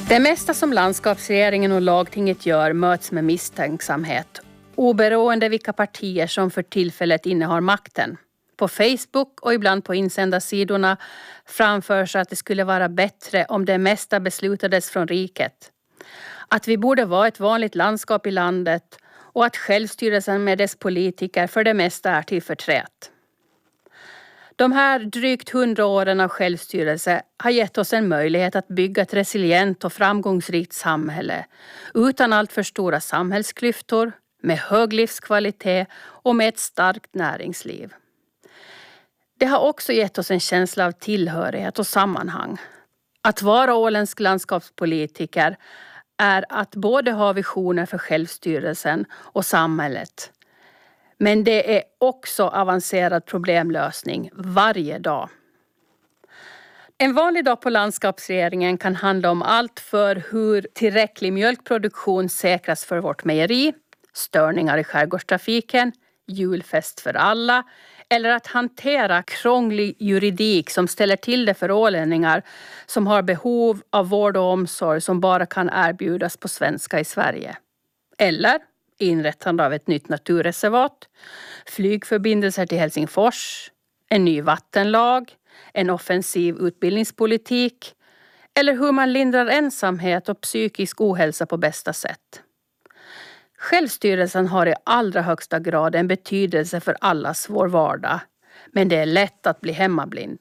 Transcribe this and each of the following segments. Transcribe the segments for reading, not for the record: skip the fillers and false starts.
Det mesta som landskapsregeringen och lagtinget gör möts med misstänksamhet, oberoende vilka partier som för tillfället innehar makten. På Facebook och ibland på insändarsidorna framförs att det skulle vara bättre om det mesta beslutades från riket. Att vi borde vara ett vanligt landskap i landet och att självstyrelsen med dess politiker för det mesta är till förtret. De här drygt 100 åren av självstyrelse har gett oss en möjlighet att bygga ett resilient och framgångsrikt samhälle utan allt för stora samhällsklyftor, med hög livskvalitet och med ett starkt näringsliv. Det har också gett oss en känsla av tillhörighet och sammanhang. Att vara åländsk landskapspolitiker är att både ha visioner för självstyrelsen och samhället. Men det är också avancerad problemlösning varje dag. En vanlig dag på landskapsregeringen kan handla om allt för hur tillräcklig mjölkproduktion säkras för vårt mejeri, störningar i skärgårdstrafiken, julfest för alla eller att hantera krånglig juridik som ställer till det för ålänningar som har behov av vård och omsorg som bara kan erbjudas på svenska i Sverige. Eller inrättande av ett nytt naturreservat, flygförbindelser till Helsingfors, en ny vattenlag, en offensiv utbildningspolitik eller hur man lindrar ensamhet och psykisk ohälsa på bästa sätt. Självstyrelsen har i allra högsta grad en betydelse för allas vår vardag, men det är lätt att bli hemmablind.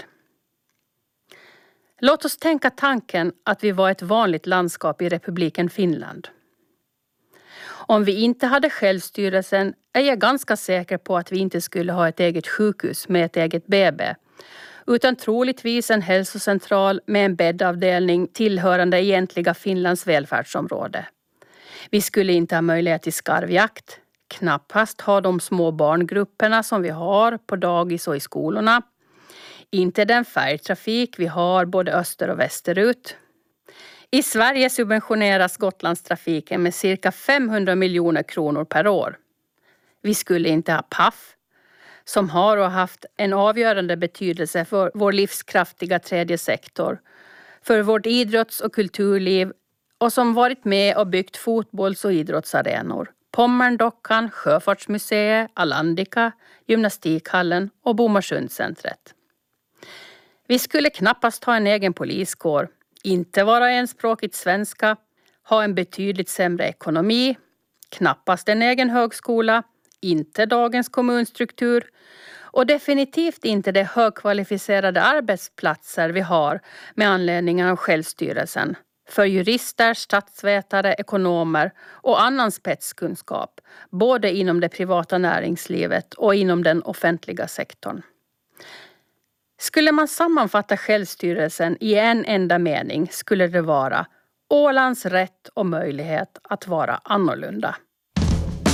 Låt oss tänka tanken att vi var ett vanligt landskap i republiken Finland. Om vi inte hade självstyrelsen är jag ganska säker på att vi inte skulle ha ett eget sjukhus med ett eget BB, utan troligtvis en hälsocentral med en bäddavdelning tillhörande egentliga Finlands välfärdsområde. Vi skulle inte ha möjlighet till skarvjakt, knappast ha de små barngrupperna som vi har på dagis och i skolorna, inte den färgtrafik vi har både öster och västerut. I Sverige subventioneras Gotlandstrafiken med cirka 500 miljoner kronor per år. Vi skulle inte ha PAF, som har och har haft en avgörande betydelse för vår livskraftiga tredje sektor, för vårt idrotts- och kulturliv och som varit med och byggt fotbolls- och idrottsarenor. Pommern-dockan, Sjöfartsmuseet, Alandica, Gymnastikhallen och Bomarsundcentret. Vi skulle knappast ha en egen poliskår, inte vara enspråkigt svenska, ha en betydligt sämre ekonomi, knappast en egen högskola, inte dagens kommunstruktur och definitivt inte de högkvalificerade arbetsplatser vi har med anledning av självstyrelsen för jurister, statsvetare, ekonomer och annan spetskunskap, både inom det privata näringslivet och inom den offentliga sektorn. Skulle man sammanfatta självstyrelsen i en enda mening skulle det vara Ålands rätt och möjlighet att vara annorlunda.